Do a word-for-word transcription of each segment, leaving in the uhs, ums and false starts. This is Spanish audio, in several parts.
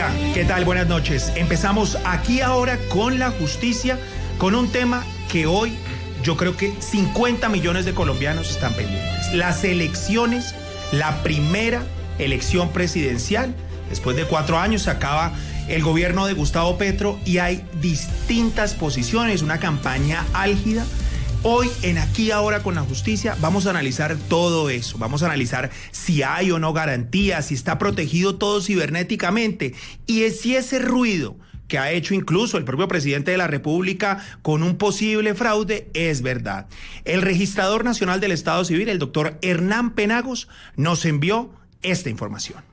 Hola, ¿qué tal? Buenas noches. Empezamos aquí ahora con la justicia, con un tema que hoy yo creo que cincuenta millones de colombianos están pendientes. Las elecciones, la primera elección presidencial. Después de cuatro años se acaba el gobierno de Gustavo Petro y hay distintas posiciones, una campaña álgida. Hoy en Aquí Ahora con la Justicia vamos a analizar todo eso, vamos a analizar si hay o no garantías, si está protegido todo cibernéticamente y si ese ruido que ha hecho incluso el propio presidente de la República con un posible fraude es verdad. El registrador nacional del Estado Civil, el doctor Hernán Penagos, nos envió esta información.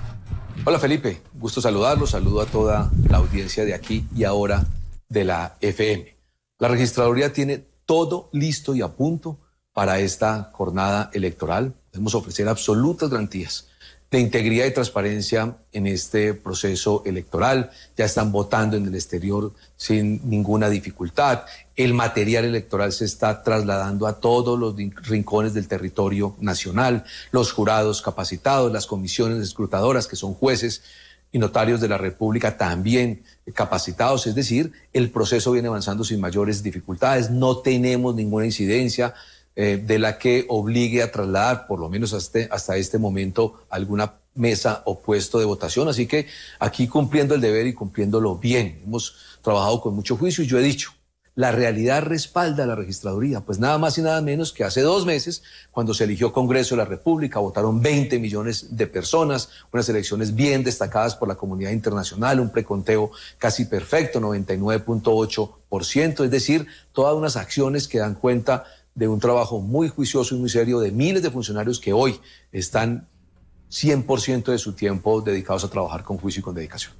Hola Felipe, gusto saludarlo, saludo a toda la audiencia de Aquí y Ahora de la F M. La registraduría tiene todo listo y a punto para esta jornada electoral. Podemos ofrecer absolutas garantías de integridad y transparencia en este proceso electoral. Ya están votando en el exterior sin ninguna dificultad. El material electoral se está trasladando a todos los rincones del territorio nacional. Los jurados capacitados, las comisiones escrutadoras, que son jueces y notarios de la República, también capacitados. Es decir, el proceso viene avanzando sin mayores dificultades. No tenemos ninguna incidencia eh, de la que obligue a trasladar, por lo menos hasta, hasta este momento, alguna mesa o puesto de votación. Así que aquí cumpliendo el deber y cumpliéndolo bien. Hemos trabajado con mucho juicio y yo he dicho, la realidad respalda a la registraduría, pues nada más y nada menos que hace dos meses, cuando se eligió Congreso de la República, votaron veinte millones de personas, unas elecciones bien destacadas por la comunidad internacional, un preconteo casi perfecto, noventa y nueve punto ocho por ciento, es decir, todas unas acciones que dan cuenta de un trabajo muy juicioso y muy serio de miles de funcionarios que hoy están cien por ciento de su tiempo dedicados a trabajar con juicio y con dedicación.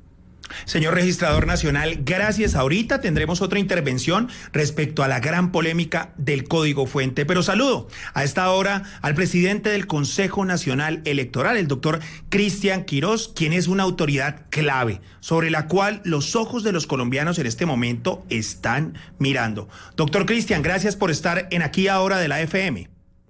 Señor registrador nacional, gracias. Ahorita tendremos otra intervención respecto a la gran polémica del Código Fuente. Pero saludo a esta hora al presidente del Consejo Nacional Electoral, el doctor Cristian Quirós, quien es una autoridad clave sobre la cual los ojos de los colombianos en este momento están mirando. Doctor Cristian, gracias por estar en Aquí Ahora de la F M.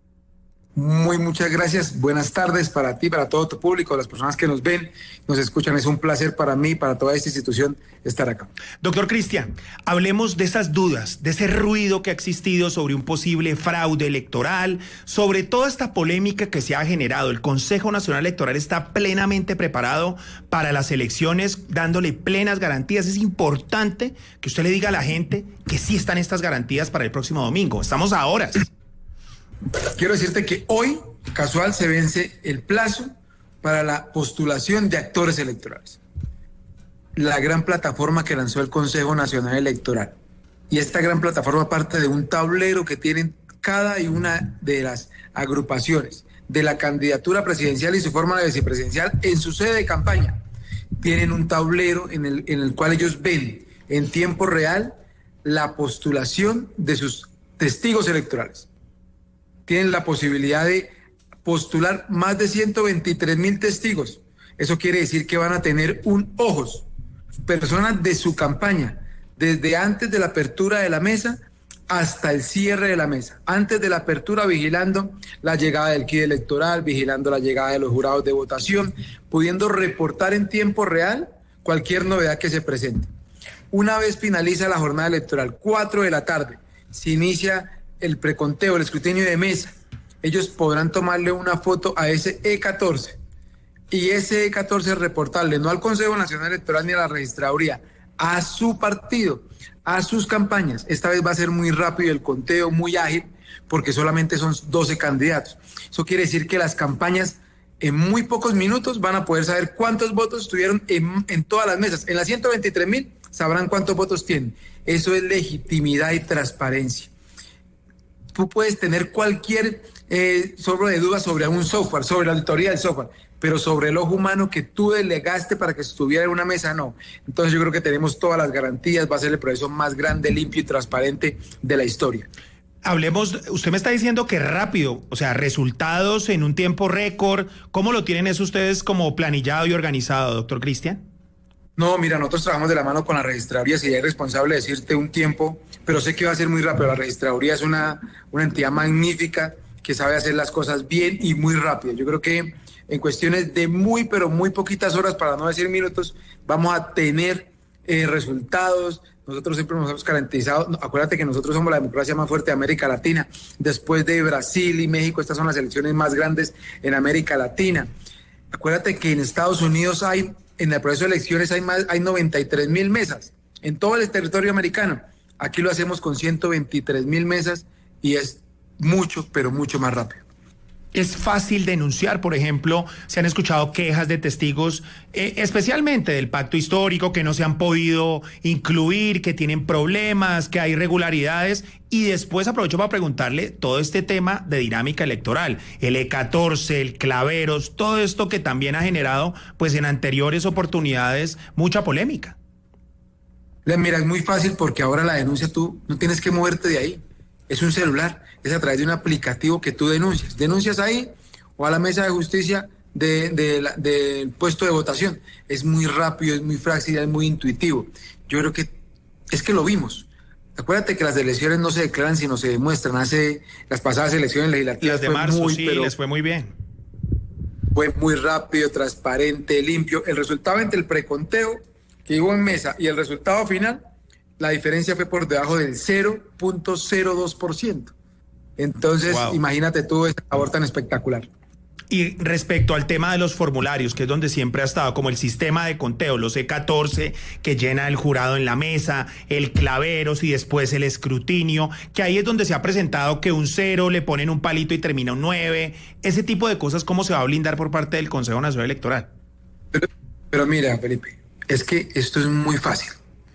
Muy muchas gracias, buenas tardes para ti, para todo tu público, las personas que nos ven, nos escuchan. Es un placer para mí, para toda esta institución estar acá. Doctor Cristian, hablemos de esas dudas, de ese ruido que ha existido sobre un posible fraude electoral, sobre toda esta polémica que se ha generado. El Consejo Nacional Electoral está plenamente preparado para las elecciones, dándole plenas garantías. Es importante que usted le diga a la gente que sí están estas garantías para el próximo domingo. Estamos a horas. Quiero decirte que hoy, casual, se vence el plazo para la postulación de actores electorales. La gran plataforma que lanzó el Consejo Nacional Electoral. Y esta gran plataforma parte de un tablero que tienen cada y una de las agrupaciones de la candidatura presidencial y su fórmula vicepresidencial en su sede de campaña. Tienen un tablero en el, en el cual ellos ven en tiempo real la postulación de sus testigos electorales. Tienen la posibilidad de postular más de ciento veintitrés mil testigos. Eso quiere decir que van a tener un ojos, personas de su campaña, desde antes de la apertura de la mesa hasta el cierre de la mesa. Antes de la apertura, vigilando la llegada del kit electoral, vigilando la llegada de los jurados de votación, pudiendo reportar en tiempo real cualquier novedad que se presente. Una vez finaliza la jornada electoral, cuatro de la tarde, se inicia el preconteo, el escrutinio de mesa. Ellos podrán tomarle una foto a ese E catorce y ese E catorce reportarle no al Consejo Nacional Electoral ni a la registraduría, a su partido, a sus campañas. Esta vez va a ser muy rápido el conteo, muy ágil, porque solamente son doce candidatos. Eso quiere decir que las campañas en muy pocos minutos van a poder saber cuántos votos tuvieron en, en todas las mesas. En las ciento veintitrés mil sabrán cuántos votos tienen. Eso es legitimidad y transparencia. Tú puedes tener cualquier eh, sobre de dudas sobre un software, sobre la auditoría del software, pero sobre el ojo humano que tú delegaste para que estuviera en una mesa, no. Entonces yo creo que tenemos todas las garantías, va a ser el proceso más grande, limpio y transparente de la historia. Hablemos, usted me está diciendo que rápido, o sea, resultados en un tiempo récord. ¿Cómo lo tienen eso ustedes como planillado y organizado, doctor Cristian? No, mira, nosotros trabajamos de la mano con la registraduría, sería irresponsable decirte un tiempo, pero sé que va a ser muy rápido. La registraduría es una, una entidad magnífica que sabe hacer las cosas bien y muy rápido. Yo creo que en cuestiones de muy, pero muy poquitas horas, para no decir minutos, vamos a tener eh, resultados. Nosotros siempre nos hemos garantizado, acuérdate que nosotros somos la democracia más fuerte de América Latina, después de Brasil y México, estas son las elecciones más grandes en América Latina. Acuérdate que en Estados Unidos hay, en el proceso de elecciones hay, más, hay noventa y tres mil mesas, en todo el territorio americano. Aquí lo hacemos con ciento veintitrés mil mesas y es mucho, pero mucho más rápido. Es fácil denunciar, por ejemplo, se han escuchado quejas de testigos, eh, especialmente del pacto histórico, que no se han podido incluir, que tienen problemas, que hay irregularidades. Y después aprovecho para preguntarle todo este tema de dinámica electoral, el E catorce, el Claveros, todo esto que también ha generado, pues en anteriores oportunidades, mucha polémica. Mira, es muy fácil porque ahora la denuncia tú no tienes que moverte de ahí. Es un celular, es a través de un aplicativo que tú denuncias. Denuncias ahí o a la mesa de justicia de, de la, del puesto de votación. Es muy rápido, es muy fácil, es muy intuitivo. Yo creo que es que lo vimos. Acuérdate que las elecciones no se declaran sino se demuestran. Hace las pasadas elecciones legislativas las de marzo, muy, sí, les fue muy bien. Fue muy rápido, transparente, limpio. El resultado entre el preconteo que hubo en mesa y el resultado final, la diferencia fue por debajo del cero punto cero dos por ciento. Entonces, wow. Imagínate tú esa labor tan espectacular. Y respecto al tema de los formularios, que es donde siempre ha estado, como el sistema de conteo, los E catorce que llena el jurado en la mesa, el Claveros y después el escrutinio, que ahí es donde se ha presentado que un cero le ponen un palito y termina un nueve, ese tipo de cosas, ¿cómo se va a blindar por parte del Consejo Nacional Electoral? Pero, pero mira, Felipe, es que esto es muy fácil.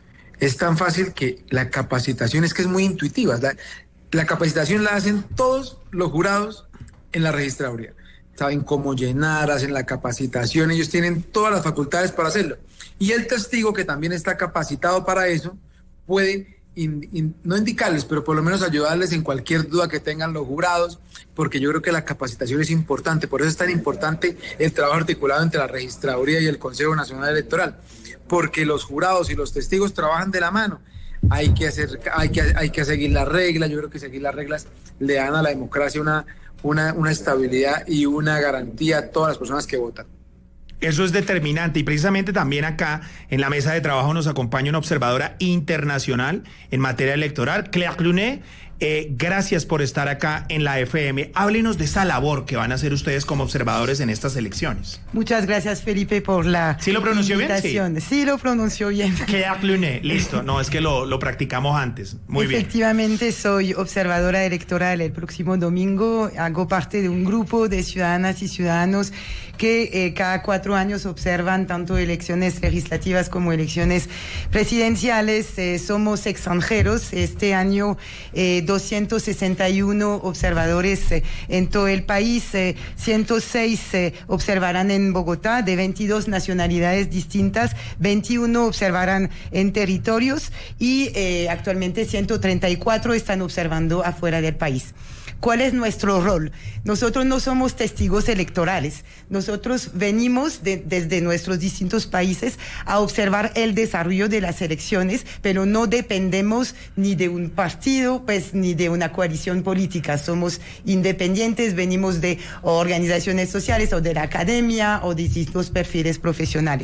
Es tan fácil que la capacitación es que es muy intuitiva. La, la capacitación la hacen todos los jurados en la registraduría. Saben cómo llenar, hacen la capacitación, ellos tienen todas las facultades para hacerlo. Y el testigo, que también está capacitado para eso, puede, in, in, no indicarles, pero por lo menos ayudarles en cualquier duda que tengan los jurados, porque yo creo que la capacitación es importante. Por eso es tan importante el trabajo articulado entre la registraduría y el Consejo Nacional Electoral, porque los jurados y los testigos trabajan de la mano. Hay que hacer, hay que, hay que seguir las reglas. Yo creo que seguir las reglas le dan a la democracia una, una, una estabilidad y una garantía a todas las personas que votan. Eso es determinante, y precisamente también acá en la mesa de trabajo nos acompaña una observadora internacional en materia electoral, Claire Clunet. Eh, gracias por estar acá en la F M. Háblenos de esa labor que van a hacer ustedes como observadores en estas elecciones. Muchas gracias, Felipe, por la ¿Sí lo pronunció invitación. bien? Sí, sí lo pronunció bien. Claire Clunet, listo. No, es que lo, lo practicamos antes. Muy bien. Efectivamente, soy observadora electoral. El próximo domingo hago parte de un grupo de ciudadanas y ciudadanos que eh, cada cuatro años observan tanto elecciones legislativas como elecciones presidenciales. Eh, somos extranjeros. Este año eh, doscientos sesenta y uno observadores eh, en todo el país, eh, ciento seis eh, observarán en Bogotá, de veintidós nacionalidades distintas, veintiuno observarán en territorios y eh, actualmente ciento treinta y cuatro están observando afuera del país. ¿Cuál es nuestro rol? Nosotros no somos testigos electorales. Nosotros venimos de, desde nuestros distintos países a observar el desarrollo de las elecciones, pero no dependemos ni de un partido, pues, ni de una coalición política. Somos independientes, venimos de organizaciones sociales o de la academia o de distintos perfiles profesionales.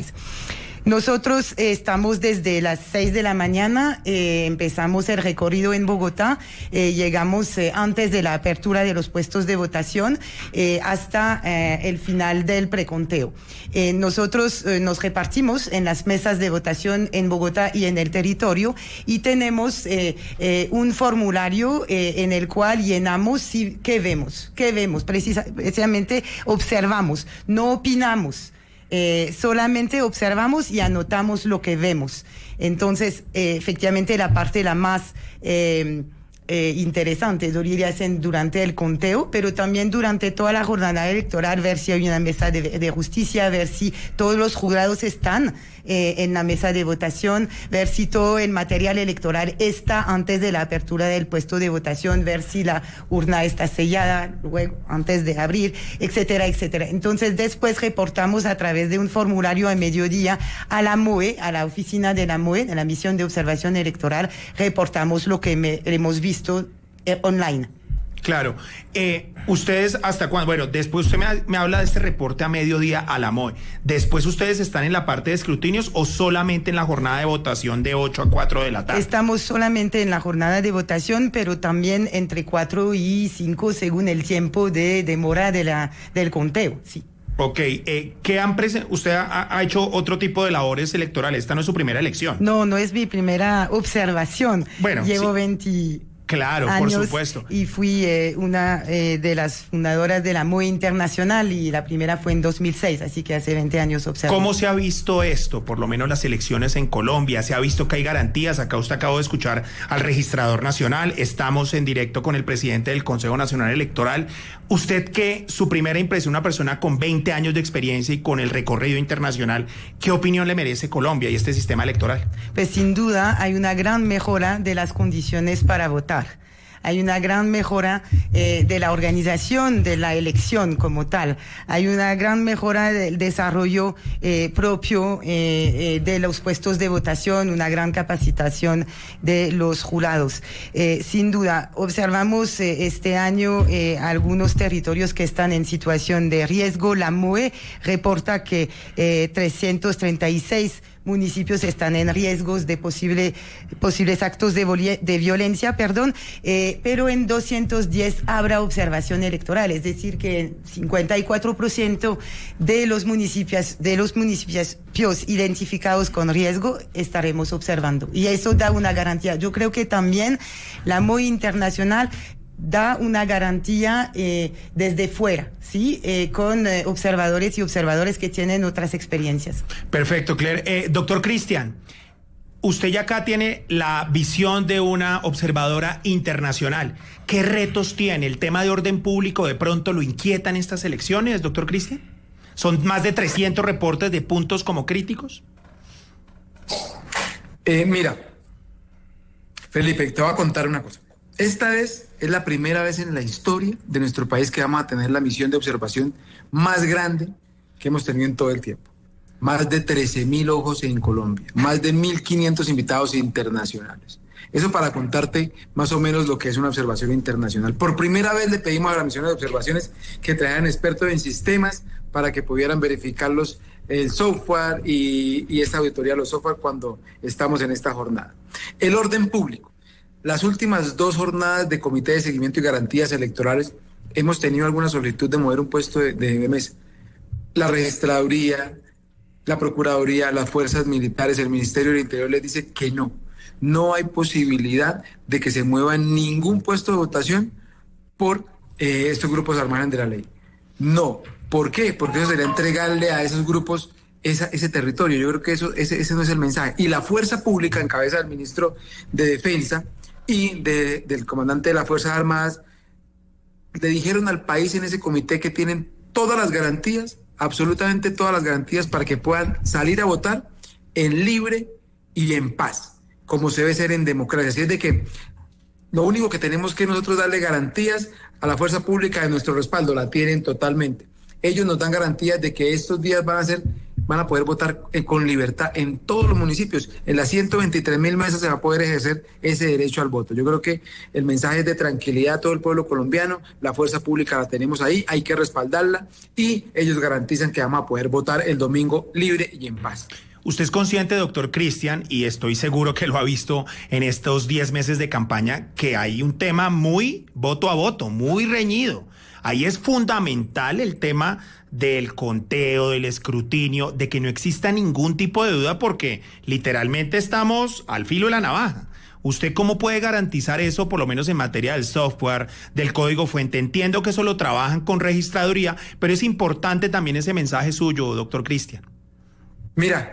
Nosotros eh, estamos desde las seis de la mañana, eh, empezamos el recorrido en Bogotá, eh, llegamos eh, antes de la apertura de los puestos de votación eh, hasta eh, el final del preconteo. Eh, nosotros eh, nos repartimos en las mesas de votación en Bogotá y en el territorio y tenemos eh, eh, un formulario eh, en el cual llenamos si, qué vemos, qué vemos, precisa, precisamente observamos, no opinamos. Eh, solamente observamos y anotamos lo que vemos. Entonces, eh, efectivamente, la parte la más eh, eh, interesante, yo diría, es en, durante el conteo, pero también durante toda la jornada electoral, ver si hay una mesa de, de justicia, ver si todos los jurados están eh, en la mesa de votación, ver si todo el material electoral está antes de la apertura del puesto de votación, ver si la urna está sellada luego antes de abrir, etcétera, etcétera. Entonces, después reportamos a través de un formulario a mediodía a la M O E, a la oficina de la M O E, de la Misión de Observación Electoral, reportamos lo que me, hemos visto eh, online. Claro. Eh, ustedes hasta cuándo, bueno, después usted me, me habla de este reporte a mediodía a la M O E. ¿Después ustedes están en la parte de escrutinios o solamente en la jornada de votación de ocho a cuatro de la tarde? Estamos solamente en la jornada de votación, pero también entre cuatro y cinco según el tiempo de demora de la, del conteo, sí. Ok, eh, ¿qué han presen- usted ha, ha hecho otro tipo de labores electorales? Esta no es su primera elección. No, no es mi primera observación. Bueno, llevo sí. veinte Claro, años, por supuesto. Y fui eh, una eh, de las fundadoras de la M O E Internacional y la primera fue en dos mil seis, así que hace veinte años observo. ¿Cómo se ha visto esto? Por lo menos las elecciones en Colombia, ¿se ha visto que hay garantías? Acá usted acabó de escuchar al registrador nacional, estamos en directo con el presidente del Consejo Nacional Electoral. Usted, que su primera impresión, una persona con veinte años de experiencia y con el recorrido internacional, ¿qué opinión le merece Colombia y este sistema electoral? Pues sin duda hay una gran mejora de las condiciones para votar. Hay una gran mejora eh, de la organización de la elección como tal. Hay una gran mejora del desarrollo eh, propio eh, eh, de los puestos de votación, una gran capacitación de los jurados. Eh, sin duda, observamos eh, este año eh, algunos territorios que están en situación de riesgo. La M O E reporta que eh, trescientos treinta y seis municipios están en riesgos de posible, posibles actos de, de violencia, perdón, eh, pero en doscientos diez habrá observación electoral, es decir que cincuenta y cuatro por ciento de los municipios, de los municipios identificados con riesgo estaremos observando. Y eso da una garantía. Yo creo que también la M O E Internacional da una garantía eh, desde fuera, ¿sí? Eh, con eh, observadores y observadores que tienen otras experiencias. Perfecto, Claire. Eh, doctor Cristian, usted ya acá tiene la visión de una observadora internacional. ¿Qué retos tiene? ¿El tema de orden público de pronto lo inquietan estas elecciones, doctor Cristian? ¿Son más de trescientos reportes de puntos como críticos? Eh, mira, Felipe, te voy a contar una cosa. Esta vez es la primera vez en la historia de nuestro país que vamos a tener la misión de observación más grande que hemos tenido en todo el tiempo. Más de trece mil ojos en Colombia, más de mil quinientos invitados internacionales. Eso para contarte más o menos lo que es una observación internacional. Por primera vez le pedimos a la misión de observaciones que trajeran expertos en sistemas para que pudieran verificarlos el software y, y esta auditoría de los software cuando estamos en esta jornada. El orden público. Las últimas dos jornadas de Comité de Seguimiento y Garantías Electorales hemos tenido alguna solicitud de mover un puesto de, de mesa. La Registraduría, la Procuraduría, las Fuerzas Militares, el Ministerio del Interior les dice que no. No hay posibilidad de que se mueva ningún puesto de votación por eh, estos grupos al margen de la ley. No. ¿Por qué? Porque eso sería entregarle a esos grupos esa, ese territorio. Yo creo que eso, ese, ese no es el mensaje. Y la fuerza pública, en cabeza del ministro de Defensa y de, del comandante de las Fuerzas Armadas, le dijeron al país en ese comité que tienen todas las garantías, absolutamente todas las garantías para que puedan salir a votar en libre y en paz, como se debe ser en democracia. Así es de que lo único que tenemos que nosotros darle garantías a la fuerza pública de nuestro respaldo, la tienen totalmente. Ellos nos dan garantías de que estos días van a ser, van a poder votar con libertad en todos los municipios. En las ciento veintitrés mil mesas se va a poder ejercer ese derecho al voto. Yo creo que el mensaje es de tranquilidad a todo el pueblo colombiano. La fuerza pública la tenemos ahí, hay que respaldarla y ellos garantizan que vamos a poder votar el domingo libre y en paz. Usted es consciente, doctor Cristian, y estoy seguro que lo ha visto en estos diez meses de campaña, que hay un tema muy voto a voto, muy reñido. Ahí es fundamental el tema del conteo, del escrutinio, de que no exista ningún tipo de duda, porque literalmente estamos al filo de la navaja. ¿Usted cómo puede garantizar eso, por lo menos en materia del software, del código fuente? Entiendo que eso lo trabajan con registraduría, pero es importante también ese mensaje suyo, doctor Cristian. Mira,